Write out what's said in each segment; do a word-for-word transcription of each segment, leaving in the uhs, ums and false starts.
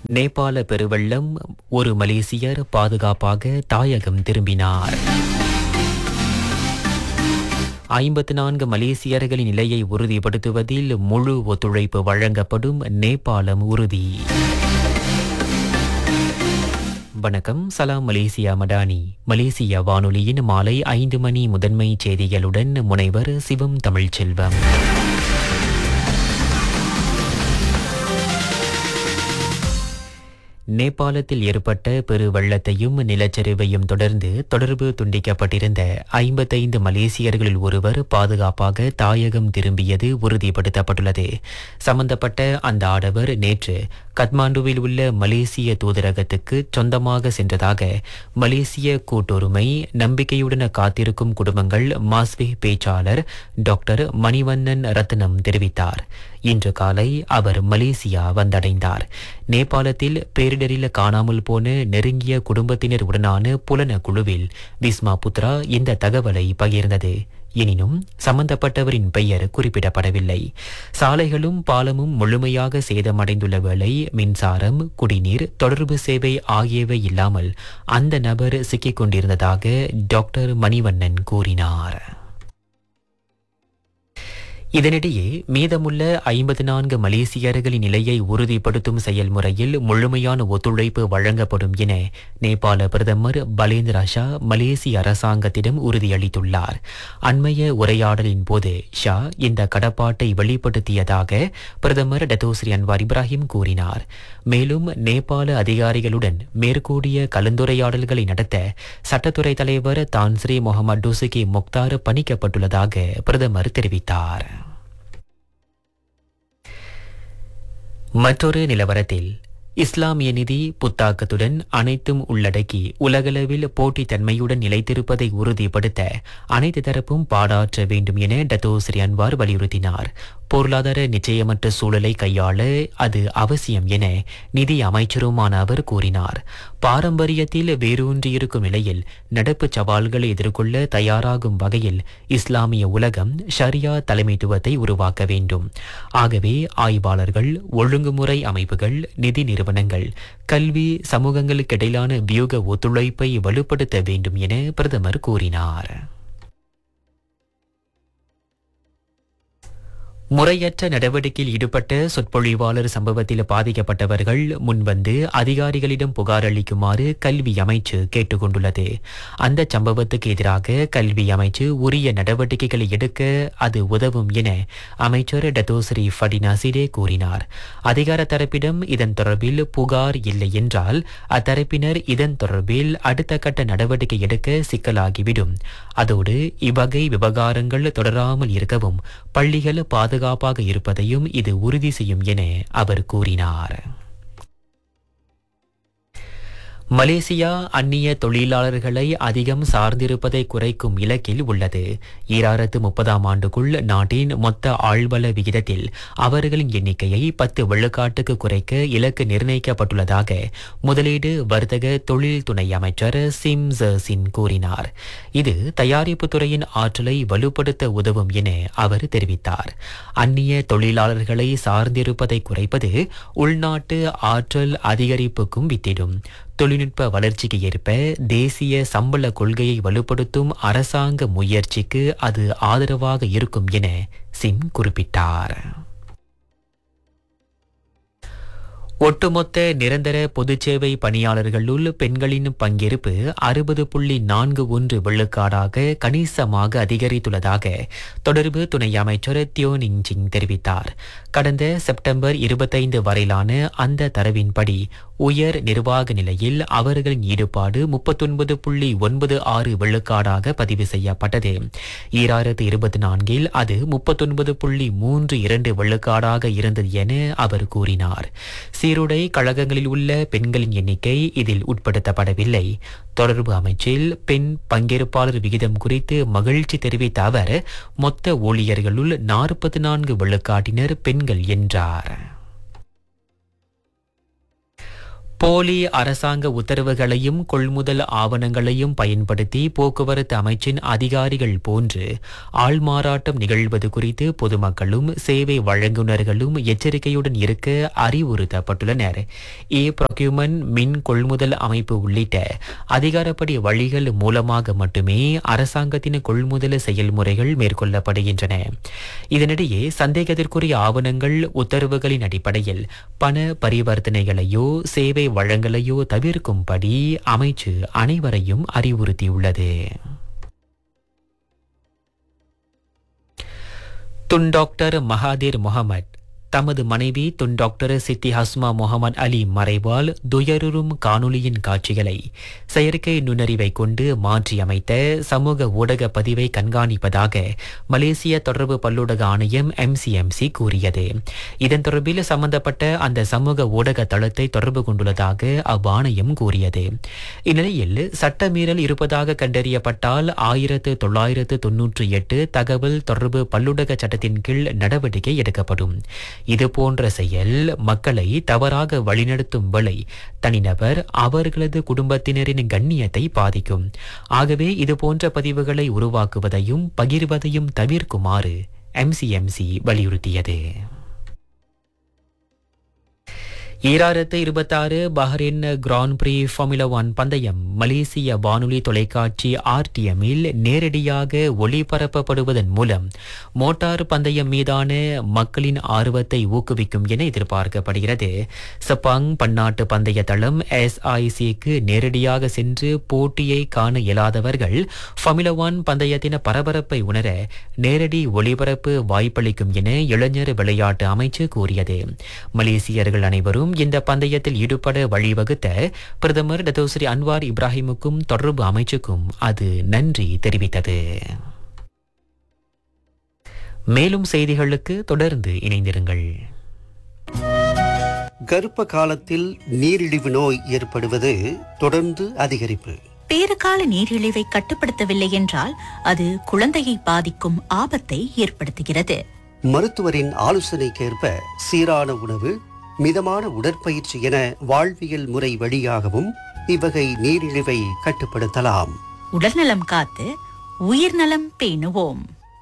நேபாள பெருவெள்ளம், ஒரு மலேசியர் பாதுகாப்பாக தாயகம் திரும்பினார். ஐம்பத்து நான்கு மலேசியர்களின் நிலையை உறுதிப்படுத்துவதில் முழு ஒத்துழைப்பு வழங்கப்படும், நேபாளம் உறுதி. வணக்கம், சலாம் மலேசியா மடானி. மலேசியா வானொலியின் மாலை ஐந்து மணி முதன்மை செய்திகளுடன் முனைவர் சிவம் தமிழ்ச்செல்வம். நேபாளத்தில் ஏற்பட்ட பெரு வெள்ளத்தையும் நிலச்சரிவையும் தொடர்ந்து தொடர்பு துண்டிக்கப்பட்டிருந்த ஐம்பத்தைந்து மலேசியர்களில் ஒருவர் பாதுகாப்பாக தாயகம் திரும்பியது உறுதிப்படுத்தப்பட்டுள்ளது. சம்பந்தப்பட்ட அந்த ஆடவர் நேற்று கத்மாண்டுவில் உள்ள மலேசிய தூதரகத்துக்கு சொந்தமாக சென்றதாக மலேசிய கூட்டுரிமை நம்பிக்கையுடன் காத்திருக்கும் குடும்பங்கள் மாஸ்வே பேச்சாளர் டாக்டர் மணிவண்ணன் ரத்னம் தெரிவித்தார். இன்று காலை அவர் மலேசியா வந்தடைந்தார். நேபாளத்தில் பேரிடரில் காணாமல் போன நெருங்கிய குடும்பத்தினர் உடனான புலன குழுவில் விஸ்மா புத்ரா இந்த தகவலை பகிர்ந்தது. எனினும் சம்பந்தப்பட்டவரின் பெயர் குறிப்பிடப்படவில்லை. சாலைகளும் பாலமும் முழுமையாக சேதமடைந்துள்ள வேளை மின்சாரம், குடிநீர், தொடர்பு சேவை ஆகியவை இல்லாமல் அந்த நபர் சிக்கிக் கொண்டிருந்ததாக டாக்டர் மணிவண்ணன் கூறினார். இதனிடையே மீதமுள்ள ஐம்பத்து நான்கு மலேசியர்களின் நிலையை உறுதிப்படுத்தும் செயல்முறையில் முழுமையான ஒத்துழைப்பு வழங்கப்படும் என நேபாள பிரதமர் பலேந்திர ஷா மலேசிய அரசாங்கத்திடம் உறுதியளித்துள்ளார். அண்மைய உரையாடலின் போது ஷா இந்த கடப்பாட்டை வெளிப்படுத்தியதாக பிரதமர் டத்தோஸ்ரீ அன்வார் இப்ராஹிம் கூறினார். மேலும் நேபாள அதிகாரிகளுடன் மேற்கூடிய கலந்துரையாடல்களை நடத்த சட்டத்துறை தலைவர் தான்ஸ்ரீ முகமது டுசுகி முக்தார் பணிக்கப்பட்டுள்ளதாக பிரதமர் தெரிவித்தார். மற்றொரு நிலவரத்தில் இஸ்லாமிய நிதி புத்தாக்கத்துடன் அனைத்தும் உள்ளடக்கி உலகளவில் போட்டித்தன்மையுடன் நிலைத்திருப்பதை உறுதிப்படுத்த அனைத்து தரப்பும் பாடாற்ற வேண்டும் என டத்தோஸ்ரீ அன்வார் வலியுறுத்தினார். பொருளாதார நிச்சயமற்ற சூழலை கையாள அது அவசியம் என நிதி அமைச்சருமான அவர் கூறினார். பாரம்பரியத்தில் வேரூன்றியிருக்கும் நிலையில் நடப்பு சவால்களை எதிர்கொள்ள தயாராகும் வகையில் இஸ்லாமிய உலகம் ஷரியா தலைமைத்துவத்தை உருவாக்க வேண்டும். ஆகவே ஆய்வாளர்கள், ஒழுங்குமுறை அமைப்புகள், நிதி நிறுவனங்கள், கல்வி, சமூகங்களுக்கிடையிலான வியூக ஒத்துழைப்பை வலுப்படுத்த வேண்டும் என பிரதமர் கூறினார். முறையற்ற நடவடிக்கையில் ஈடுபட்ட சொற்பொழிவாளர் சம்பவத்தில் பாதிக்கப்பட்டவர்கள் முன்வந்து அதிகாரிகளிடம் புகார் அளிக்குமாறு கல்வி அமைச்சு கேட்டுக்கொண்டுள்ளது. அந்த சம்பவத்துக்கு எதிராக கல்வி அமைச்சு உரிய நடவடிக்கைகளை எடுக்க அது உதவும் என அமைச்சர் டத்தோஸ்ரீ ஃபடினா சிடே கூறினார். அதிகார தரப்பிடம் இதன் தொடர்பில் புகார் இல்லை என்றால் அத்தரப்பினர் இதன் தொடர்பில் அடுத்த கட்ட நடவடிக்கை எடுக்க சிக்கலாகிவிடும். அதோடு இவ்வகை விவகாரங்கள் தொடராமல் இருக்கவும் பள்ளிகள் பாதுகாப்பு பாதுகாப்பாக இருப்பதையும் இது உறுதி செய்யும் என அவர் கூறினார். மலேசியா அந்நிய தொழிலாளர்களை அதிகம் சார்ந்திருப்பதை குறைக்கும் இலக்கில் உள்ளது. ஈராயிரத்து முப்பதாம் ஆண்டுக்குள் நாட்டின் மொத்த ஆழ்வள விகிதத்தில் அவர்களின் எண்ணிக்கையை பத்து விழுக்காட்டுக்கு குறைக்க இலக்கு நிர்ணயிக்கப்பட்டுள்ளதாக முதலீடு, வர்த்தக, தொழில் துணை அமைச்சர் சிம் ஜர்சின் கூறினார். இது தயாரிப்பு துறையின் ஆற்றலை வலுப்படுத்த உதவும் என அவர் தெரிவித்தார். அந்நிய தொழிலாளர்களை சார்ந்திருப்பதை குறைப்பது உள்நாட்டு ஆற்றல் அதிகரிப்புக்கும் வித்திடும். தொழில்நுட்ப வளர்ச்சிக்கு ஏற்ப தேசிய சம்பள கொள்கையை வலுப்படுத்தும் அரசாங்க முயற்சிக்கு அது ஆதரவாக இருக்கும் என சிம் குறிப்பிட்டார். ஒட்டுமொத்த நிரந்தர பொதுச்சேவை பணியாளர்களுள் பெண்களின் பங்கேற்பு அறுபது புள்ளி நான்கு ஒன்று விழுக்காடாக கணிசமாக அதிகரித்துள்ளதாக தொடர்பு துணை அமைச்சர் தியோ நிங்சிங் தெரிவித்தார். கடந்த செப்டம்பர் இருபத்தைந்து வரையிலான அந்த தரவின்படி உயர் நிர்வாக நிலையில் அவர்களின் ஈடுபாடு முப்பத்தொன்பது புள்ளி ஒன்பது ஆறு விழுக்காடாக பதிவு செய்யப்பட்டது. ஈராயிரத்து இருபத்தி நான்கில் அது முப்பத்தொன்பது புள்ளி மூன்று இரண்டு விழுக்காடாக இருந்தது என அவர் கூறினார். சீருடை கழகங்களில் உள்ள பெண்களின் எண்ணிக்கை இதில் உட்படுத்தப்படவில்லை. தொடர்பு அமைச்சில் பெண் பங்கேற்பாளர் விகிதம் குறித்து மகிழ்ச்சி தெரிவித்த அவர் மொத்த ஊழியர்களுள் நாற்பத்தி நான்கு விழுக்காட்டினர் பெண்கள் என்றார். போலி அரசாங்க உத்தரவுகளையும் கொள்முதல் ஆவணங்களையும் பயன்படுத்தி போக்குவரத்து அமைச்சின் அதிகாரிகள் போன்று ஆள்மாறாட்டம் நிகழ்வது குறித்து பொதுமக்களும் சேவை வழங்குநர்களும் எச்சரிக்கையுடன் இருக்க அறிவுறுத்தப்பட்டுள்ளனர். இ ப்ரொக்யூமென்ட் மின் கொள்முதல் அமைப்பு உள்ளிட்ட அதிகாரப்படி வழிகள் மூலமாக மட்டுமே அரசாங்கத்தின் கொள்முதல் செயல்முறைகள் மேற்கொள்ளப்படுகின்றன. இதனிடையே சந்தேகத்திற்குரிய ஆவணங்கள் உத்தரவுகளின் அடிப்படையில் பண பரிவர்த்தனைகளையோ சேவை வழங்கலையோ தவிர்க்கும்படி அமைச்சு அனைவரையும் அறிவுறுத்தியுள்ளது. துன் டாக்டர் மகாதீர் முகமது தமது மனைவி துன் டாக்டர் சித்தி ஹஸ்மா முகமது அலி மறைவால் துயருறும் காணொலியின் காட்சிகளை செயற்கை நுண்ணறிவை கொண்டு மாற்றியமைத்த சமூக ஊடக பதிவை கண்காணிப்பதாக மலேசிய தொடர்பு பல்லூடக ஆணையம் எம் சி எம் சி கூறியது. இதன் தொடர்பில் சம்பந்தப்பட்ட அந்த சமூக ஊடக தளத்தை தொடர்பு கொண்டுள்ளதாக அவ்வாணையம் கூறியது. இந்நிலையில் சட்டமீறல் இருப்பதாக கண்டறியப்பட்டால் ஆயிரத்து தொள்ளாயிரத்து தொன்னூற்றி எட்டு தகவல் தொடர்பு பல்லூடக சட்டத்தின் கீழ் நடவடிக்கை எடுக்கப்படும். இதுபோன்ற செயல் மக்களை தவறாக வழிநடத்தும் வேளை தனிநபர் அவர்களது குடும்பத்தினரின் கண்ணியத்தை பாதிக்கும். ஆகவே இதுபோன்ற பதிவுகளை உருவாக்குவதையும் பகிர்வதையும் தவிர்க்குமாறு எம் சி எம் சி வலியுறுத்தியது. ஈராயிரத்து இருபத்தாறு Bahrain grand free formula one பந்தயம் மலேசிய வானொலி தொலைக்காட்சி ஆர்டிஎம்மில் நேரடியாக ஒளிபரப்பப்படுவதன் மூலம் மோட்டார் பந்தயம் மீதான மக்களின் ஆர்வத்தை ஊக்குவிக்கும் என எதிர்பார்க்கப்படுகிறது. சப்பாங் பன்னாட்டு பந்தய தளம் எஸ் ஐ சிக்கு நேரடியாக சென்று போட்டியை காண இயலாதவர்கள் ஃபார்முலா ஒன் பந்தயத்தின் பரபரப்பை உணர நேரடி ஒளிபரப்பு வாய்ப்பளிக்கும் என இளைஞர் விளையாட்டு அமைச்சு கூறியது. மலேசியர்கள் அனைவரும் இந்த பந்தயத்தில் ஈடுபட வழிவகுத்த பிரதமர் டத்தோஸ்ரீ அன்வார் இப்ராஹிமுக்கும் தொடர்பு அமைச்சுக்கும் அது நன்றி தெரிவித்தது. மேலும் செய்திகளுக்கு தொடர்ந்து இணைந்திருங்கள். கர்ப்ப காலத்தில் நீரிழிவு நோய் ஏற்படுவது தொடர்ந்து அதிகரிப்பு. பேறுகால நீரிழிவை கட்டுப்படுத்தவில்லை என்றால் அது குழந்தையை பாதிக்கும் ஆபத்தை ஏற்படுத்துகிறது. மருத்துவரின் ஆலோசனைக்கேற்ப சீரான உணவு, மிதமான உடற்பயிற்சி என வாழ்வியல் முறை வழியாகவும் இவ்வகை நீரிழிவை கட்டுப்படுத்தலாம். உடல்நலம் காத்து உயிர்நலம் பேணுவோம்.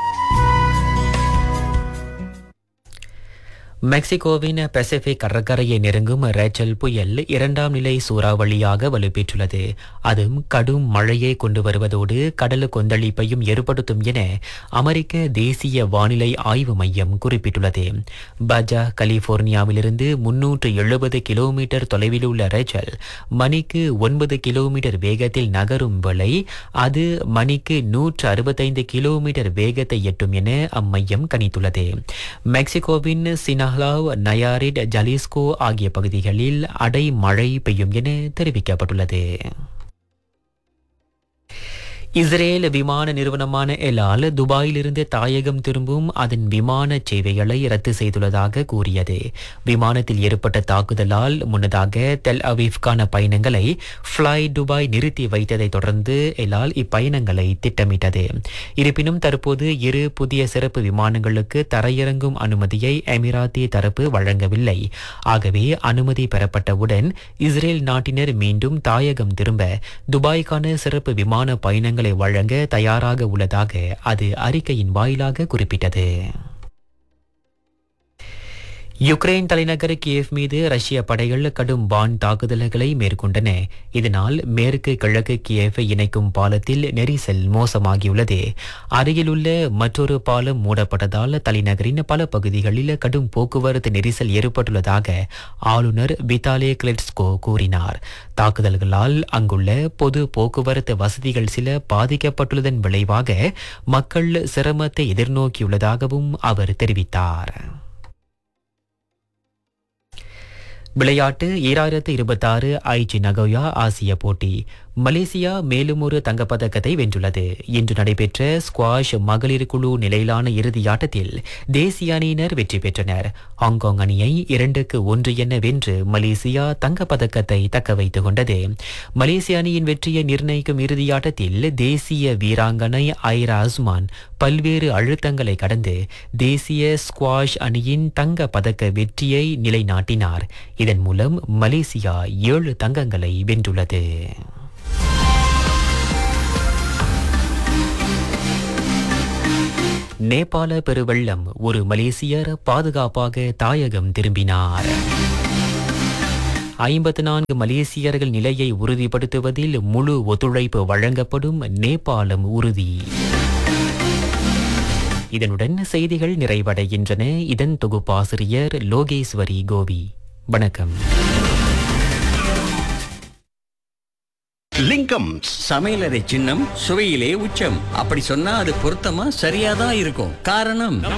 மெக்சிகோவின் பசிபிக் கடற்கரையை நெருங்கும் ரேச்சல் புயல் இரண்டாம் நிலை சூறாவளியாக வலுப்பெற்றுள்ளது. அதுவும் கடும் மழையை கொண்டு வருவதோடு கடல் கொந்தளிப்பையும் ஏற்படுத்தும் என அமெரிக்க தேசிய வானிலை ஆய்வு மையம் குறிப்பிட்டுள்ளது. பஜா கலிபோர்னியாவிலிருந்து முன்னூற்று எழுபது கிலோமீட்டர் தொலைவில் உள்ள ரேச்சல் மணிக்கு ஒன்பது கிலோமீட்டர் வேகத்தில் நகரும் வேளை அது மணிக்கு நூற்று அறுபத்தைந்து கிலோமீட்டர் வேகத்தை எட்டும் என அம்மையம் கணித்துள்ளது. மெக்சிகோவின் சினா நயாரிட், ஜலிஸ்கோ ஆகிய பகுதிகளில் அடைமழை பெய்யும் என தெரிவிக்கப்பட்டுள்ளது. இஸ்ரேல் விமான நிறுவனமான எலால் துபாயிலிருந்து தாயகம் திரும்பும் அதன் விமான சேவைகளை ரத்து செய்துள்ளதாக கூறியது. விமானத்தில் ஏற்பட்ட தாக்குதலால் முன்னதாக தெல் அவீவ்கான பயணங்களை ஃப்ளை துபாய் நிறுத்தி வைத்ததை தொடர்ந்து எலால் இப்பயணங்களை திட்டமிட்டது. இருப்பினும் தற்போது இரு புதிய சிறப்பு விமானங்களுக்கு தரையிறங்கும் அனுமதியை எமிராத்தி தரப்பு வழங்கவில்லை. ஆகவே அனுமதி பெறப்பட்டவுடன் இஸ்ரேல் நாட்டினர் மீண்டும் தாயகம் திரும்ப துபாய்க்கான சிறப்பு விமான பயணங்கள் வழங்க தயாராக உள்ளதாக அது அறிக்கையின் வாயிலாக குறிப்பிட்டது. யுக்ரைன் தலைநகர் கியேவ் மீது ரஷ்ய படைகள் கடும் வான் தாக்குதல்களை மேற்கொண்டன. இதனால் மேற்கு கிழக்கு கியேவை இணைக்கும் பாலத்தில் நெரிசல் மோசமாகியுள்ளது. அருகிலுள்ள மற்றொரு பாலம் மூடப்பட்டதால் தலைநகரின் பல பகுதிகளில் கடும் போக்குவரத்து நெரிசல் ஏற்பட்டுள்ளதாக ஆளுநர் வித்தாலே கிளெட்ஸ்கோ கூறினார். தாக்குதல்களால் அங்குள்ள பொது போக்குவரத்து வசதிகள் சில பாதிக்கப்பட்டுள்ளதன் விளைவாக மக்கள் சிரமத்தை எதிர்நோக்கியுள்ளதாகவும் அவர் தெரிவித்தார். விளையாட்டு ஈராயிரத்து இருபத்தாறு ஐச்சி நகோயா ஆசிய போட்டி மலேசியா மேலும் ஒரு தங்கப்பதக்கத்தை வென்றுள்ளது. இன்று நடைபெற்ற ஸ்குவாஷ் மகளிர் குழு நிலையிலான இறுதியாட்டத்தில் தேசிய அணியினர் வெற்றி பெற்றனர். ஹாங்காங் அணியை இரண்டுக்கு ஒன்று என வென்று மலேசியா தங்கப்பதக்கத்தை தக்க வைத்துக் கொண்டது. மலேசிய அணியின் வெற்றியை நிர்ணயிக்கும் இறுதியாட்டத்தில் தேசிய வீராங்கனை ஐரா அஸ்மான் பல்வேறு அழுத்தங்களை கடந்து தேசிய ஸ்குவாஷ் அணியின் தங்க பதக்க வெற்றியை நிலைநாட்டினார். இதன் மூலம் மலேசியா ஏழு தங்கங்களை வென்றுள்ளது. நேபாள பெருவெள்ளம், ஒரு மலேசியர் பாதுகாப்பாக தாயகம் திரும்பினார். ஐம்பத்து நான்கு மலேசியர்கள் நிலையை உறுதிப்படுத்துவதில் முழு ஒத்துழைப்பு வழங்கப்படும், நேபாளம் உறுதி. இதனுடன் செய்திகள் நிறைவடைகின்றன. இதன் தொகுப்பாசிரியர் லோகேஸ்வரி கோபி. வணக்கம். லிங்கம் சமையலறை சின்னம் சுவையிலே உச்சம். அப்படி சொன்னா அது பொருத்தமா சரியாதான் இருக்கும். காரணம்